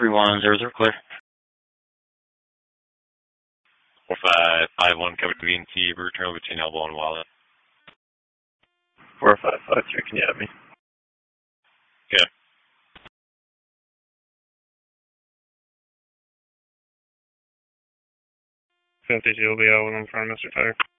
3100 clear. 4551 covered VNC, return between elbow and wallet. 4553, can you have me? Okay. 52 will be out with him front, Mr. Tire.